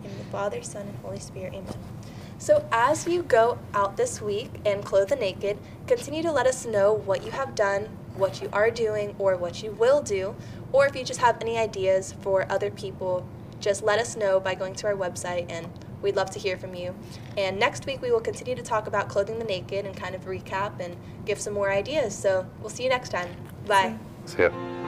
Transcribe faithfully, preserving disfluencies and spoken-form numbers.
In the Father, Son, and Holy Spirit. Amen. So as you go out this week and clothe the naked, continue to let us know what you have done, what you are doing, or what you will do, or if you just have any ideas for other people, just let us know by going to our website, and we'd love to hear from you. And next week we will continue to talk about clothing the naked and kind of recap and give some more ideas. So we'll see you next time. Bye. See ya.